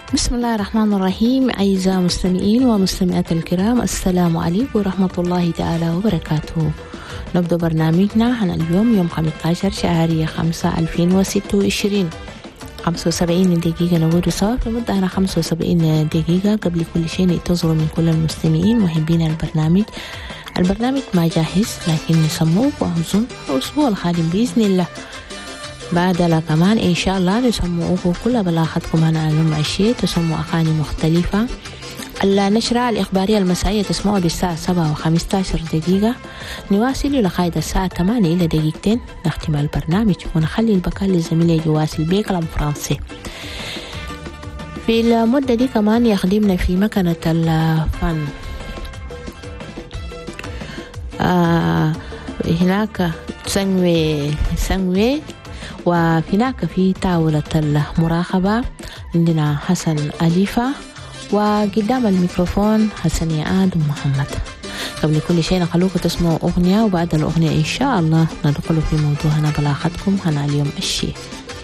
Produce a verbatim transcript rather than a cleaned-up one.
بسم الله الرحمن الرحيم. أعزائي المستمعين ومستمعات الكرام، السلام عليكم ورحمة الله تعالى وبركاته. نبدأ برنامجنا عن اليوم يوم خمسة عشر شهر خمسة ألفين وستة وعشرين. خمسة وسبعين دقيقة نقول سوا في مدة خمسة وسبعين دقيقة. قبل كل شيء ننتظر من كل المستمعين محبين البرنامج. البرنامج ما جاهز لكن نسموه وأظن الأسبوع القادم بإذن الله. بعد لا كمان إن شاء الله نسموه كل بلاغتكم هنا على المعشية، تسموا أغاني مختلفة. النشرة الإخبارية المسائية تسمعوا بالساعة سبعة وخمسة عشر دقيقة. نواصل لغاية الساعة ثمانية إلى دقيقتين نختم البرنامج ونخلي البقاء لزميلي جواسل بكلام فرنسي. في المدة دي كمان يخدمنا في مكنة الفن. آه هناك سنوي سنوي وهناك في طاولة المراقبة عندنا حسن أليفة، وقدام الميكروفون حسن آدم محمد. قبل كل شيء نخلوكم تسمعوا أغنية، وبعد الأغنية إن شاء الله ندخل في موضوعنا بلاغتكم هنا اليوم الشيء.